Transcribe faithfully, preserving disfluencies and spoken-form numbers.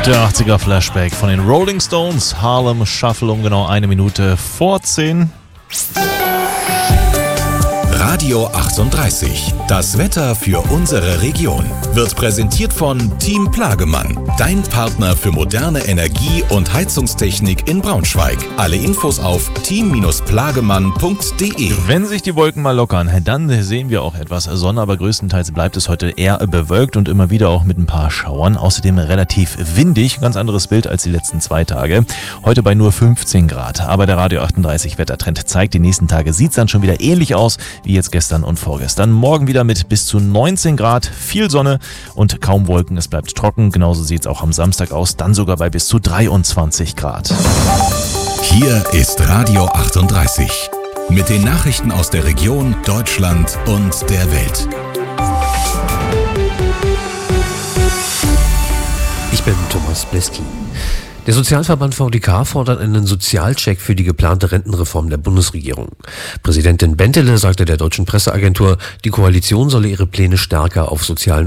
Der achtziger Flashback von den Rolling Stones, Harlem Shuffle um genau eine Minute vor zehn. Radio achtunddreißig. Das Wetter für unsere Region wird präsentiert von Team Plagemann, dein Partner für moderne Energie- und Heizungstechnik in Braunschweig. Alle Infos auf team plagemann punkt de. Wenn sich die Wolken mal lockern, dann sehen wir auch etwas Sonne, aber größtenteils bleibt es heute eher bewölkt und immer wieder auch mit ein paar Schauern. Außerdem relativ windig, ganz anderes Bild als die letzten zwei Tage. Heute bei nur fünfzehn Grad, aber der Radio achtunddreißig Wettertrend zeigt, die nächsten Tage sieht es dann schon wieder ähnlich aus wie jetzt gestern und vorgestern. Morgen wieder mit bis zu neunzehn Grad, viel Sonne und kaum Wolken. Es bleibt trocken. Genauso sieht es auch am Samstag aus, dann sogar bei bis zu dreiundzwanzig Grad. Hier ist Radio achtunddreißig mit den Nachrichten aus der Region, Deutschland und der Welt. Ich bin Thomas Bleski. Der Sozialverband V D K fordert einen Sozialcheck für die geplante Rentenreform der Bundesregierung. Präsidentin Bentele sagte der Deutschen Presseagentur, die Koalition solle ihre Pläne stärker auf sozialen